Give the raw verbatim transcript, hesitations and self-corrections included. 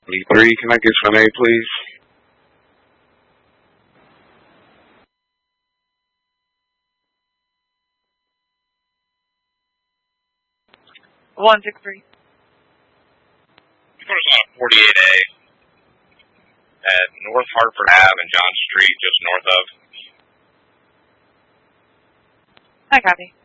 E three, can I get some A, please? one six three. Cars on forty-eight A at North Hartford Avenue and John Street, just north of. I copy.